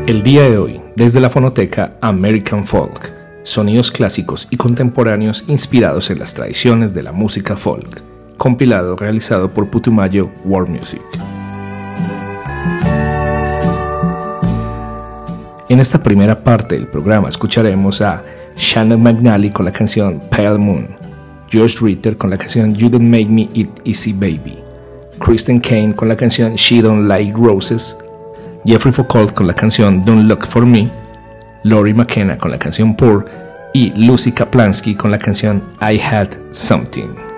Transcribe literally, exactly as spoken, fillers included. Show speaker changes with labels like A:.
A: El día de hoy, desde la fonoteca American Folk, sonidos clásicos y contemporáneos inspirados en las tradiciones de la música folk, compilado realizado por Putumayo World Music. En esta primera parte del programa escucharemos a Shannon McNally con la canción Pale Moon, Josh Ritter con la canción You Don't Make Me It Easy Baby, Kristen Kane con la canción She Don't Like Roses, Jeffrey Foucault con la canción Don't Look For Me, Lori McKenna con la canción Poor y Lucy Kaplansky con la canción I Had Something.